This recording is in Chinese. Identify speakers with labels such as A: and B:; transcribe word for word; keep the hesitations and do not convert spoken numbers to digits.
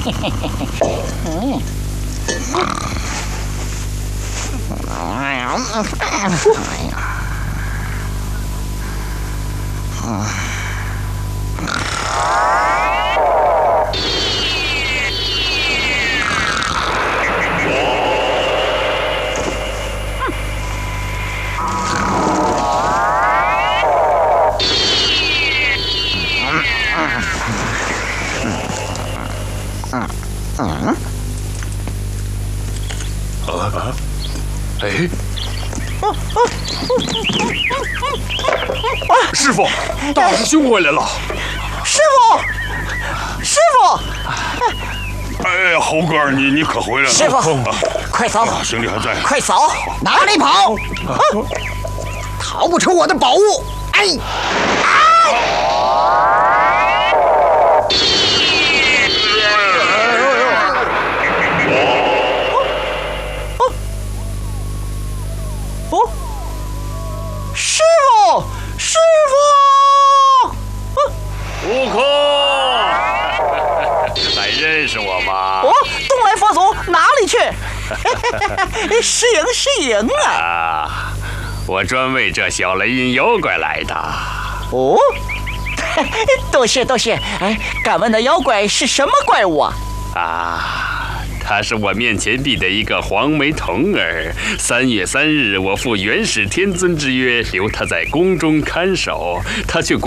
A: 嗯。哎呀，哎呀，嗯。嗯嗯
B: 啊！哎！师傅，大师兄回来了！
A: 师傅，师傅！
B: 哎，猴哥，你你可回来了！
A: 师傅，啊、快走！
B: 啊、兄弟还在，
A: 快走！哪里跑？啊、逃不出我的宝物！哎！啊！哦，师傅，师傅！
B: 悟空，还认识我吗？
A: 哦，东来佛祖哪里去？是赢是赢啊！
B: 啊，我专为这小雷音妖怪来的。
A: 哦，多谢多谢。哎，敢问那妖怪是什么怪物啊？
B: 啊。他是我面前壁的一个黄眉童儿。三月三日，我负元始天尊之约，留他在宫中看守，他却